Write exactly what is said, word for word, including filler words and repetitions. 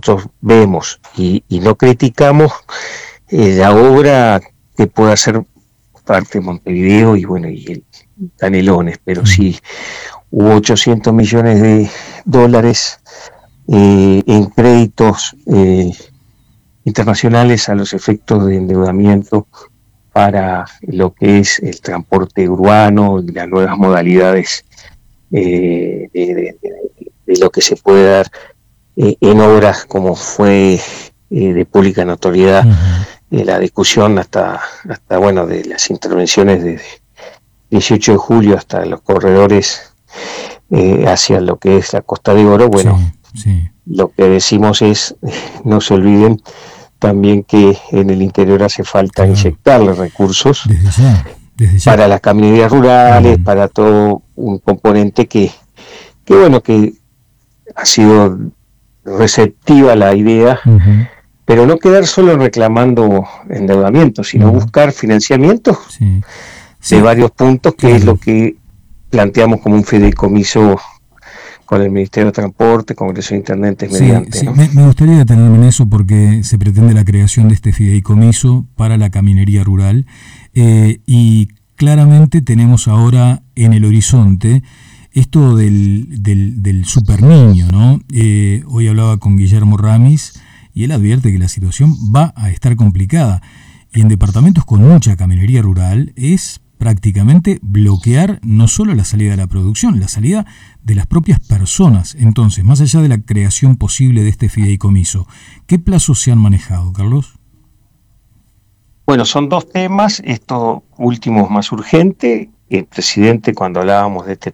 nosotros vemos y, y no criticamos eh, la obra que puede hacer parte de Montevideo y bueno, y el Canelones, pero sí hubo ochocientos millones de dólares eh, en créditos eh, internacionales a los efectos de endeudamiento para lo que es el transporte urbano y las nuevas modalidades eh, de, de, de, de lo que se puede dar eh, en obras como fue eh, de pública notoriedad uh-huh. eh, la discusión hasta, hasta bueno, de las intervenciones de dieciocho de julio hasta los corredores eh, hacia lo que es la Costa de Oro. Bueno, sí, sí. Lo que decimos es, no se olviden también que en el interior hace falta claro. inyectarle recursos desde ya, desde ya. para las caminerías rurales, uh-huh. para todo un componente que, que bueno, que ha sido receptiva la idea, uh-huh. pero no quedar solo reclamando endeudamiento, sino uh-huh. buscar financiamiento sí. Sí. de varios puntos, que claro. es lo que planteamos como un fideicomiso con el Ministerio de Transporte, Congreso de Intendentes, sí, mediante. Sí. ¿no? Me, me gustaría detenerme en eso porque se pretende la creación de este fideicomiso para la caminería rural eh, y claramente tenemos ahora en el horizonte esto del, del, del super niño, ¿no? Eh, hoy hablaba con Guillermo Ramis y él advierte que la situación va a estar complicada y en departamentos con mucha caminería rural es prácticamente bloquear no solo la salida de la producción, la salida de las propias personas. Entonces, más allá de la creación posible de este fideicomiso, ¿qué plazos se han manejado, Carlos? Bueno, son dos temas, esto último es más urgente. El presidente, cuando hablábamos de este